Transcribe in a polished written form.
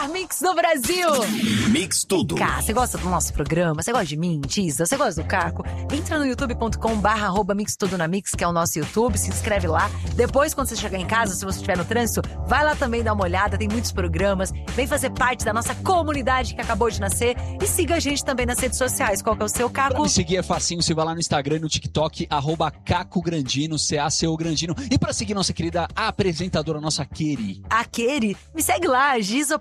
melhor mix do Brasil. Mix Tudo. Cá, você gosta do nosso programa? Você gosta de mim, Tisa? Você gosta do Caco? Entra no youtube.com/mixtudonamix, que é o nosso YouTube, se inscreve lá. Depois, quando você chegar em casa, se você estiver no trânsito, vai lá também dar uma olhada, tem muitos programas. Vem fazer parte da nossa comunidade que acabou de nascer e siga a gente também nas redes sociais. Qual que é o seu, Caco? Pra me seguir é facinho, você vai lá no Instagram e no TikTok, @CacoGrandino, CACO Grandino. E pra seguir nossa querida apresentadora, nossa Keri. A Keri, me segue lá, Giza